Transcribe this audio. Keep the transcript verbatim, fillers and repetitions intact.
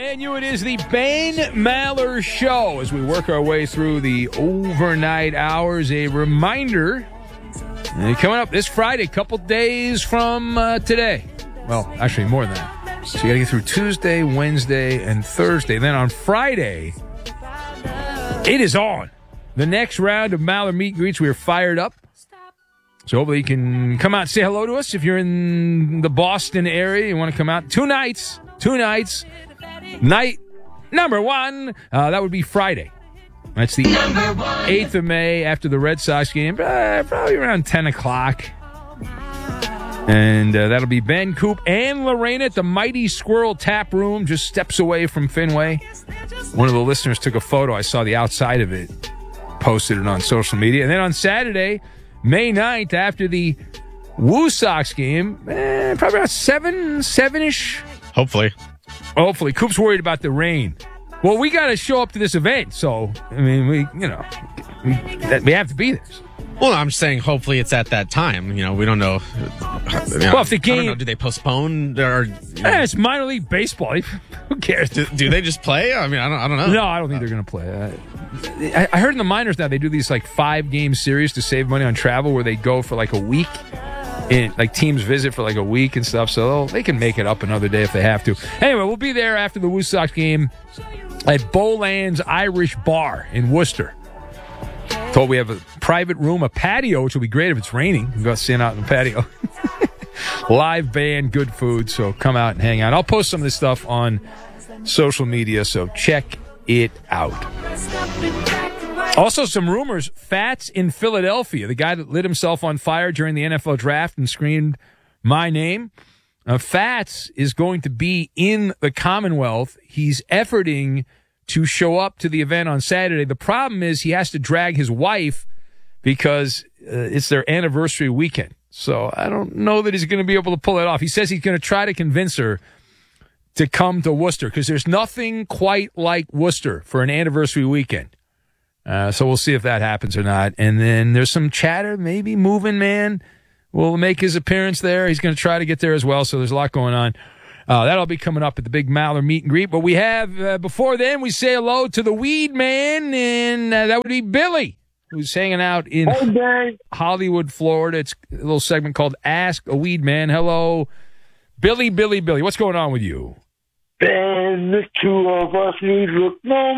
and you, it is the Ben Maller Show. As we work our way through the overnight hours, a reminder, uh, coming up this Friday, a couple days from uh, today. Well, actually more than that. So you got to get through Tuesday, Wednesday, and Thursday. Then on Friday, it is on. The next round of Maller Meet and Greets, we are fired up. So hopefully you can come out and say hello to us if you're in the Boston area. You want to come out. Two nights. Two nights. Night number one, uh, that would be Friday. That's the eighth of May after the Red Sox game. Uh, probably around ten o'clock. And uh, that'll be Ben, Coop, and Lorena at the Mighty Squirrel Tap Room, just steps away from Fenway. One of the listeners took a photo. I saw the outside of it, posted it on social media. And then on Saturday, May ninth, after the Woo Sox game, eh, probably about seven, seven-ish. Hopefully. Hopefully. Coop's worried about the rain. Well, we got to show up to this event, so, I mean, we, you know, we, that, we have to be there. Well, I'm just saying hopefully it's at that time. You know, we don't know. You know well, if the game... I don't know, do they postpone? Or, you know, eh, it's minor league baseball. Who cares? Do, do they just play? I mean, I don't, I don't know. No, I don't think they're going to play. Uh, I, I heard in the minors now they do these, like, five-game series to save money on travel where they go for, like, a week. And, like, teams visit for, like, a week and stuff. So they can make it up another day if they have to. Anyway, we'll be there after the Woo Sox game at Boland's Irish Bar in Worcester. Told we have a private room, a patio, which will be great if it's raining. You can go stand out in the patio. Live band, good food, so come out and hang out. I'll post some of this stuff on social media, so check it out. Also, some rumors. Fats in Philadelphia, the guy that lit himself on fire during the N F L draft and screamed my name. Uh, Fats is going to be in the Commonwealth. He's efforting to show up to the event on Saturday. The problem is he has to drag his wife because uh, it's their anniversary weekend. So I don't know that he's going to be able to pull it off. He says he's going to try to convince her to come to Worcester because there's nothing quite like Worcester for an anniversary weekend. Uh, so we'll see if that happens or not. And then there's some chatter. Maybe Moving Man will make his appearance there. He's going to try to get there as well. So there's a lot going on. Uh, that'll be coming up at the big Maller Meet and Greet. But we have, uh, before then, we say hello to the Weed Man, and uh, that would be Billy, who's hanging out in hey, Hollywood, Florida. It's a little segment called Ask a Weed Man. Hello, Billy, Billy, Billy. What's going on with you? Ben, the two of us need look no